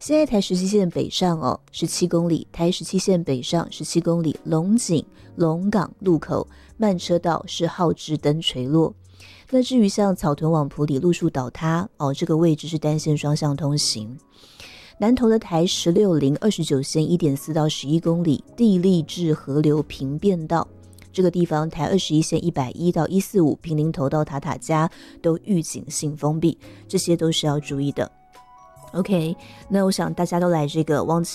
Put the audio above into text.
现在台17线北上17公里，台17线北上17公里，龙井、龙港路口慢车道是号志灯垂落。那至于像草屯往埔里路树倒塌这个位置是单线双向通行。南投的台16-0 29线 1.4 到11公里，地利至河流平变道，这个地方台21线110到145平林头到塔塔加都预警性封闭，这些都是要注意的。OK， 那我想大家都来这个汪